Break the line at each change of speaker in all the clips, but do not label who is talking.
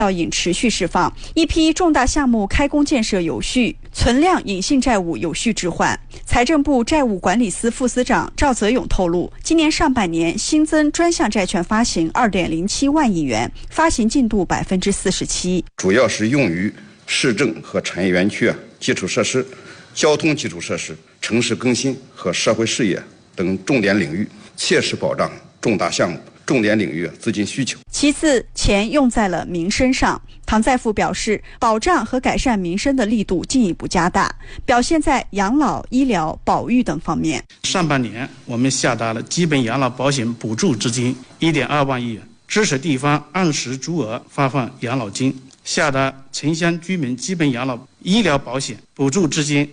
效应持续释放，一批重大项目开工建设有序，存量隐性债务有序置换。财政部债务管理司副司长赵泽勇透露，今年上半年新增专项债券发行2.07万亿元，发行进度47%，
主要是用于市政和产业园区基础设施、交通基础设施、城市更新和社会事业等重点领域，切实保障重大项目、重点领域资金需求。
其次，钱用在了民生上。唐在富表示，保障和改善民生的力度进一步加大，表现在养老、医疗、保育等方面。
上半年，我们下达了基本养老保险补助资金1.2万亿元，支持地方按时足额发放养老金；下达城乡居民基本养老医疗保险补助资金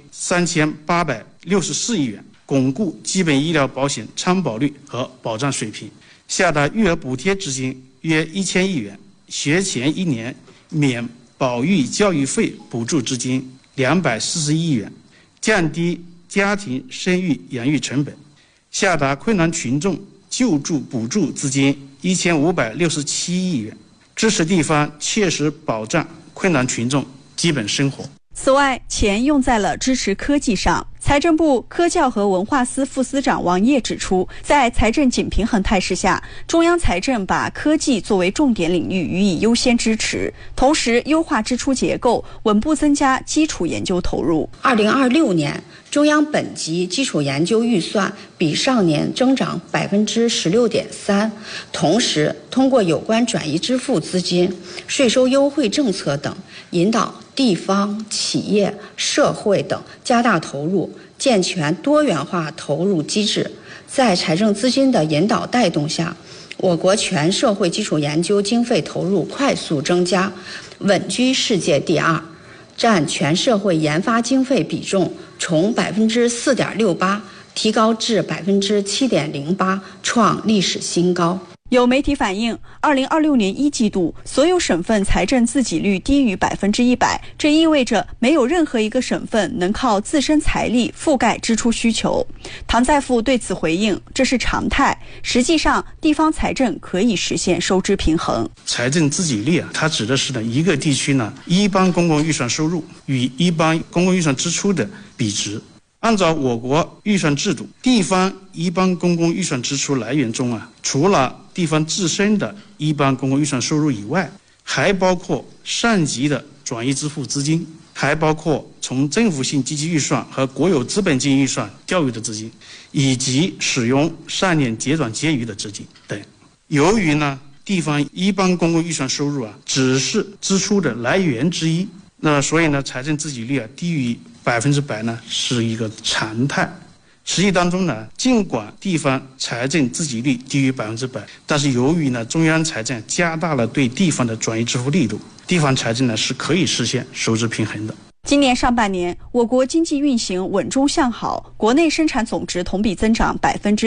3864亿元，巩固基本医疗保险参保率和保障水平；下达育儿补贴资金约1000亿元，学前1年免保育教育费补助资金241亿元，降低家庭生育养育成本；下达困难群众救助补助资金1567亿元，支持地方切实保障困难群众基本生活。
此外，钱用在了支持科技上。财政部科教和文化司副司长王烨指出，在财政紧平衡态势下，中央财政把科技作为重点领域予以优先支持，同时优化支出结构，稳步增加基础研究投入。
2026年，中央本级基础研究预算比上年增长16.3%，同时通过有关转移支付资金、税收优惠政策等，引导地方、企业、社会等加大投入，健全多元化投入机制。在财政资金的引导带动下，我国全社会基础研究经费投入快速增加，稳居世界第2，占全社会研发经费比重从4.68%提高至7.08%，创历史新高。
有媒体反映，2026年1季度所有省份财政自给率低于100%，这意味着没有任何一个省份能靠自身财力覆盖支出需求。唐在富对此回应，这是常态，实际上地方财政可以实现收支平衡。
财政自给率它指的是一个地区一般公共预算收入与一般公共预算支出的比值。按照我国预算制度，地方一般公共预算支出来源中除了地方自身的一般公共预算收入以外，还包括上级的转移支付资金，还包括从政府性积极预算和国有资本金预算调用的资金，以及使用上年结转结余的资金等。由于地方一般公共预算收入只是支出的来源之一，所以财政自给率低于100%是一个常态。实际当中尽管地方财政自给率低于100%，但是由于中央财政加大了对地方的转移支付力度，地方财政是可以实现收支平衡的。
今年上半年，我国经济运行稳中向好，国内生产总值同比增长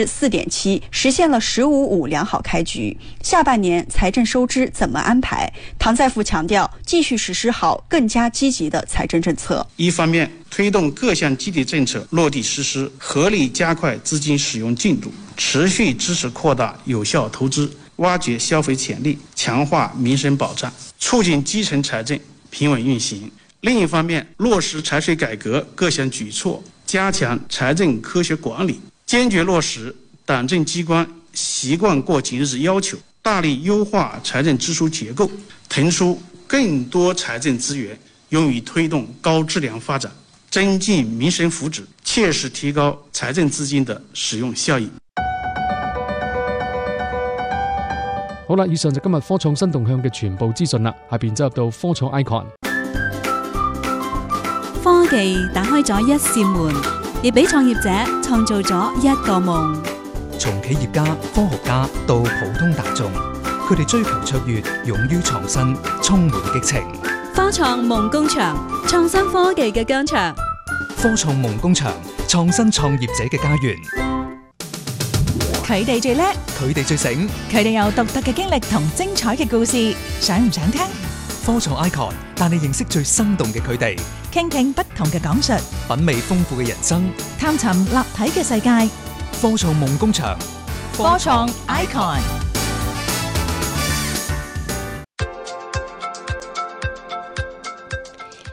4.7%，实现了“15-5”良好开局。下半年财政收支怎么安排？唐在富强调，继续实施好更加积极的财政政策。
一方面，推动各项基地政策落地实施，合理加快资金使用进度，持续支持扩大有效投资，挖掘消费潜力，强化民生保障，促进基层财政平稳运行。另一方面，落实财税改革各项举措，加强财政科学管理，坚决落实党政机关习惯过紧日子要求，大力优化财政支出结构，腾出更多财政资源用于推动高质量发展，增进民生福祉，切实提高财政资金的使用效益。
好啦，以上就今日科創新動向嘅全部資訊啦，下邊走入到科創 icon。
科技打開咗一扇門，亦俾創業者創造咗一個夢。
從企業家、科學家到普通大眾，佢哋追求卓越，勇於創新，充滿激情。
科創夢工場，創新科技嘅疆場。
科創夢工場，創新創業者嘅家園。
佢哋最叻，
佢哋最醒，
佢哋有獨特嘅經歷同精彩嘅故事，想唔想聽？
科創 icon 帶你認識最生動嘅佢哋，
傾聽不同嘅講述，
品味豐富嘅人生，
探尋立體嘅世界。
科創夢工場，
科創 icon。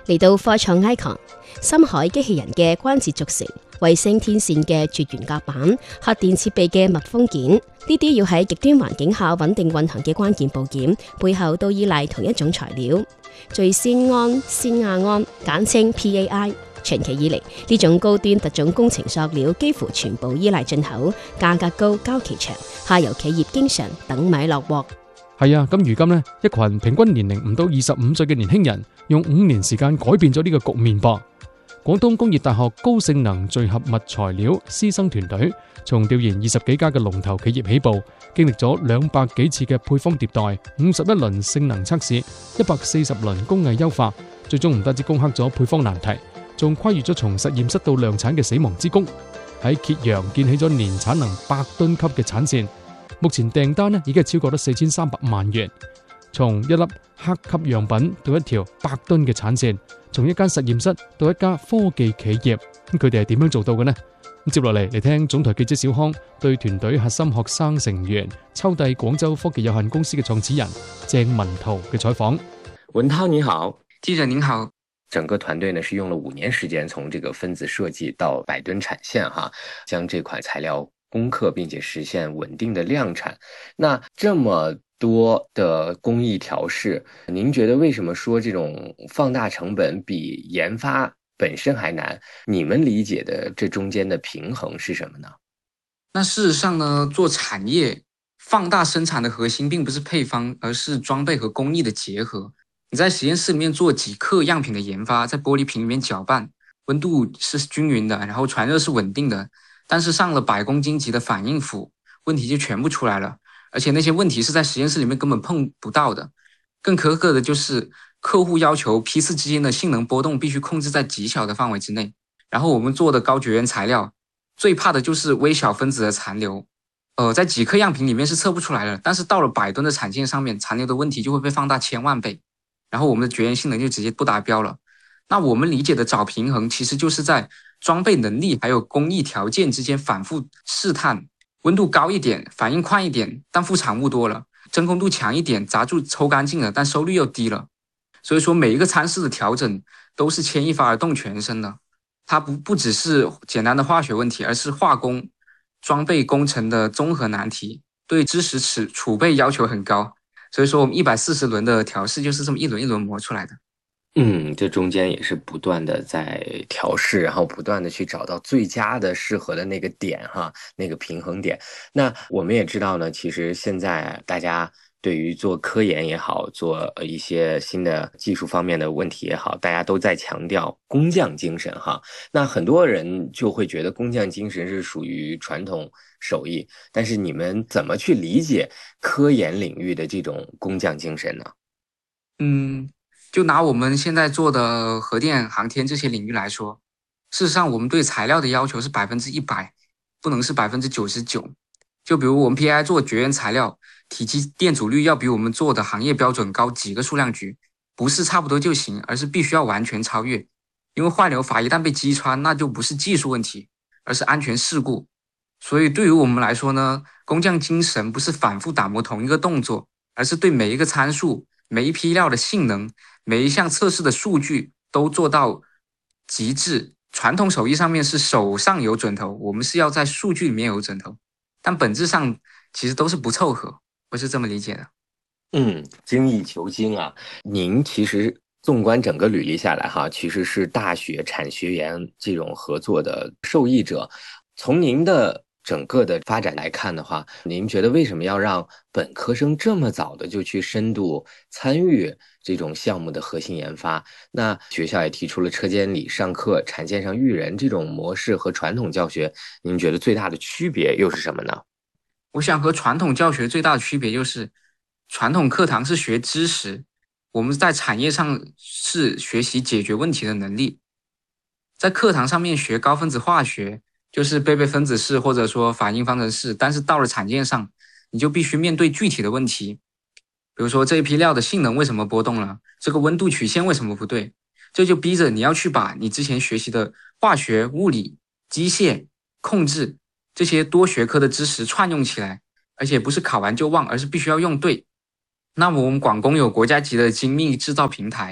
嚟到科創 Icon， 深海機器人嘅關節組成、衛星天線嘅絕緣甲板、核電設備嘅密封件，呢啲要喺極端環境下穩定運行嘅關鍵部件，背後都依賴同一種材料，聚酰胺酰亞胺，簡稱 PAI。長期以嚟，呢種高端特種工程塑料幾乎全部依賴進口，價格高、交期長，下游企業經常等米落鑊。
係啊，咁如今呢，一群平均年齡唔到25歲嘅年輕人，用5年時間改變咗呢個局面噃。廣東工業大學高性能聚合物材料師生團隊，從調研20幾家嘅龍頭企業起步，經歷咗200幾次嘅配方迭代、51輪性能測試、140輪工藝優化，最終唔單止攻克咗配方難題，仲跨越咗從實驗室到量產嘅死亡之谷，喺揭陽建起咗年產能100噸級嘅產線。目前訂單已經係超過咗4300萬元，從一粒黑級樣品到一條100噸嘅產線，從一間實驗室到一家科技企業，佢哋係點樣做到嘅呢？接落嚟聽總台記者小康對團隊核心學生成員秋帝廣州科技有限公司嘅創始人鄭文濤嘅採訪。
文濤你好。
記者您好。
整個團隊呢是用了5年時間，從這個分子設計到100噸產線哈，將這款材料攻克並且實現穩定的量產。那這麼多的工藝調試，您覺得為什麼說這種放大成本比研發本身還難？你們理解的這中間的平衡是什麼呢？
那事實上呢，做產業放大生產的核心並不是配方，而是裝備和工藝的結合。你在實驗室裡面做幾克樣品的研發，在玻璃瓶裡面攪拌，溫度是均勻的，然後傳熱是穩定的，但是上了100公斤級的反應釜，問題就全部出來了，而且那些問題是在實驗室裡面根本碰不到的。更苛刻的就是客戶要求批次之間的性能波動必須控制在極小的範圍之內，然後我們做的高絕緣材料最怕的就是微小分子的殘留，在幾克樣品裡面是測不出來的，但是到了100噸的產線上面，殘留的問題就會被放大1000萬倍，然後我們的絕緣性能就直接不達標了。那我們理解的找平衡，其實就是在裝備能力還有工藝條件之間反覆試探，溫度高一點，反應快一點，但副產物多了；真空度強一點，雜質抽乾淨了，但收率又低了。所以說每一個參數的調整都是牽一髮而動全身的，它不只是簡單的化學問題，而是化工裝備工程的綜合難題，對知識儲備要求很高。所以說我們140輪的調試就是這麼一輪一輪磨出來的。
這中間也是不斷的在調試，然後不斷的去找到最佳的適合的那個點哈，那個平衡點。那我們也知道呢，其實現在大家對於做科研也好，做一些新的技術方面的問題也好，大家都在強調工匠精神哈。那很多人就會覺得工匠精神是屬於傳統手藝，但是你們怎麼去理解科研領域的這種工匠精神呢？
就拿我們現在做的核電、航天這些領域來說，事實上我們對材料的要求是100%，不能是99%。就比如我們 PAI 做絕緣材料，體積電阻率要比我們做的行業標準高幾個數量級，不是差不多就行，而是必須要完全超越。因為換流閥一旦被擊穿，那就不是技術問題，而是安全事故。所以對於我們來說呢，工匠精神不是反覆打磨同一個動作，而是對每一個參數、每一批料的性能、每一項測試的數據都做到極致。傳統手藝上面是手上有準頭，我們是要在數據裡面有準頭，但本質上其實都是不湊合，我是這麼理解的。
精益求精啊！您其實縱觀整個履歷下來哈，其實是大學產學研這種合作的受益者。從您的整個的發展來看的話，您覺得為什麼要讓本科生這麼早的就去深度參與這種項目的核心研發？那學校也提出了車間裡上課、產線上育人這種模式和傳統教學，您覺得最大的區別又是什麼呢？
我想和傳統教學最大的區別就是傳統課堂是學知識，我們在產業上是學習解決問題的能力。在課堂上面學高分子化學，就是貝貝分子式或者說反應方程式，但是到了產線上，你就必須面對具體的問題。比如說這一批料的性能為什麼波動了？這個溫度曲線為什麼不對？這就逼着你要去把你之前學習的化學、物理、機械、控制這些多學科的知識串用起來，而且不是考完就忘，而是必須要用對。那麼我們廣工有國家級的精密製造平台，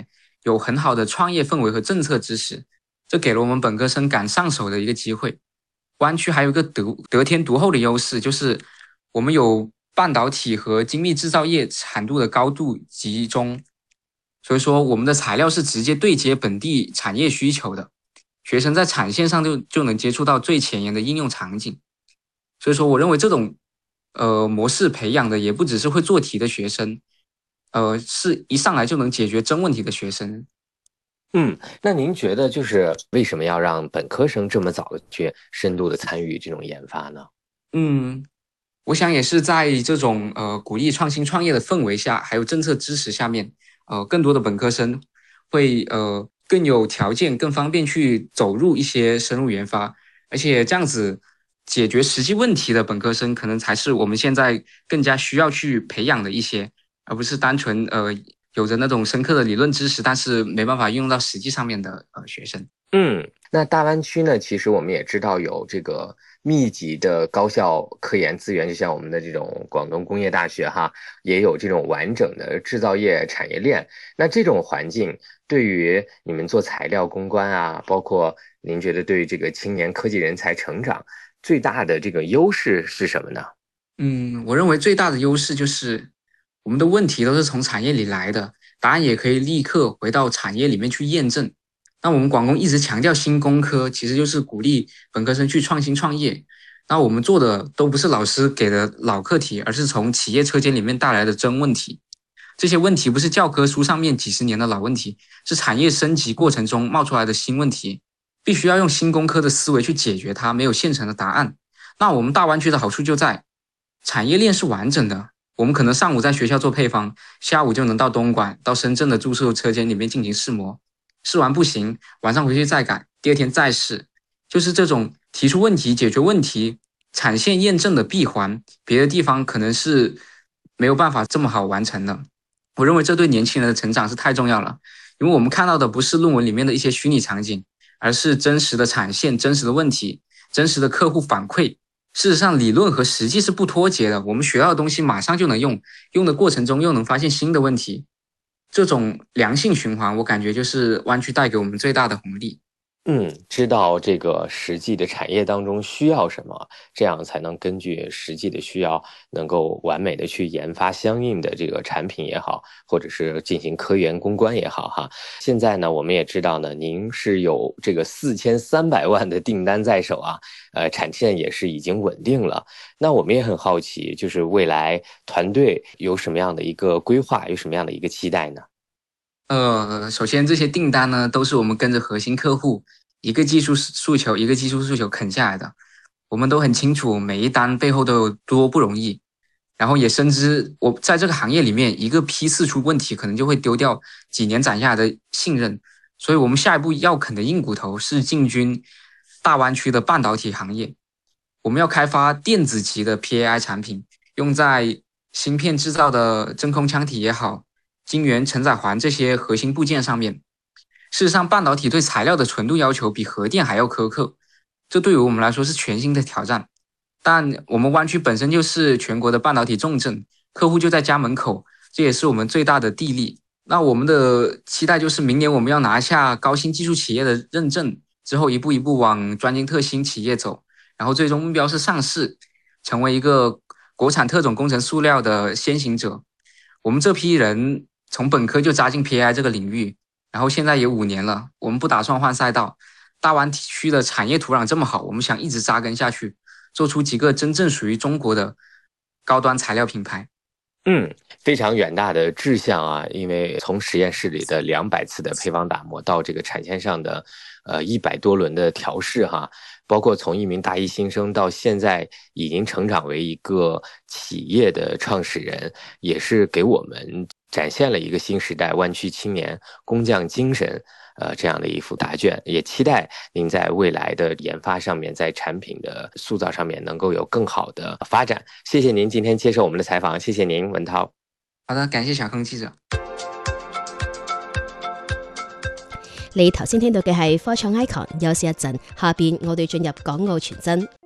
有很好的创业氛围和政策支持，这给了我们本科生赶上手的一个机会。湾区还有一个得天独厚的优势，就是我们有半导体和精密制造业产度的高度集中，所以说我们的材料是直接对接本地产业需求的，学生在产线上就能接触到最前沿的应用场景。所以说我认为这种模式培养的也不只是会做题的学生，是一上来就能解决真问题的学生。
那您觉得就是为什么要让本科生这么早的去深度的参与这种研发呢？
我想也是在这种鼓励创新创业的氛围下，还有政策支持下面，更多的本科生会更有条件、更方便去走入一些深入研发，而且这样子解决实际问题的本科生，可能才是我们现在更加需要去培养的一些，而不是单纯有着那种深刻的理论知识，但是没办法运用到实际上面的学生。
那大湾区呢，其实我们也知道有这个密集的高校科研资源，就像我们的这种广东工业大学哈，也有这种完整的制造业产业链。那这种环境对于你们做材料攻关啊，包括您觉得对于这个青年科技人才成长最大的这个优势是什么呢？
我认为最大的优势就是我们的问题都是从产业里来的，答案也可以立刻回到产业里面去验证。那我们广工一直强调新工科，其实就是鼓励本科生去创新创业。那我们做的都不是老师给的老课题，而是从企业车间里面带来的真问题。这些问题不是教科书上面几十年的老问题，是产业升级过程中冒出来的新问题，必须要用新工科的思维去解决它，没有现成的答案。那我们大湾区的好处就在产业链是完整的，我们可能上午在学校做配方，下午就能到东莞、到深圳的注塑车间里面进行试模，试完不行，晚上回去再改，第二天再试。就是这种提出问题、解决问题、产线验证的闭环，别的地方可能是没有办法这么好完成的。我认为这对年轻人的成长是太重要了，因为我们看到的不是论文里面的一些虚拟场景，而是真实的产线、真实的问题、真实的客户反馈。事实上，理论和实际是不脱节的，我们学到的东西马上就能用，用的过程中又能发现新的问题。这种良性循环，我感觉就是湾区带给我们最大的红利。
知道这个实际的产业当中需要什么，这样才能根据实际的需要，能够完美的去研发相应的这个产品也好，或者是进行科研攻关也好哈。现在呢，我们也知道呢，您是有这个4300万的订单在手啊，产线也是已经稳定了。那我们也很好奇，就是未来团队有什么样的一个规划，有什么样的一个期待呢？
首先这些订单呢，都是我们跟着核心客户一个技术诉求一个技术诉求啃下来的。我们都很清楚每一单背后都有多不容易，然后也深知我在这个行业里面一个批次出问题，可能就会丢掉几年攒下来的信任。所以我们下一步要啃的硬骨头是进军大湾区的半导体行业。我们要开发电子级的 PAI 产品，用在芯片制造的真空腔体也好，晶圆、承载环这些核心部件上面。事实上，半导体对材料的纯度要求比核电还要苛刻，这对于我们来说是全新的挑战。但我们湾区本身就是全国的半导体重镇，客户就在家门口，这也是我们最大的地利。那我们的期待就是明年我们要拿下高新技术企业的认证，之后一步一步往专精特新企业走，然后最终目标是上市，成为一个国产特种工程塑料的先行者。我们这批人从本科就扎进 PAI 这个领域，然后现在也5年了，我们不打算换赛道。大湾区的产业土壤这么好，我们想一直扎根下去，做出几个真正属于中国的高端材料品牌。
非常远大的志向啊！因为从实验室里的200次的配方打磨到这个产线上的100多轮的调试哈，包括从一名大一新生到现在已经成长为一个企业的创始人，也是给我们展现了一个新时代湾区青年工匠精神这样的一幅答卷。也期待您在未来的研发上面，在产品的塑造上面能够有更好的发展。谢谢您今天接受我们的采访，谢谢您，文涛。
好的，感謝小坑記者。
你頭先聽到嘅係科創 icon，休息一陣，下邊我哋進入港澳傳真。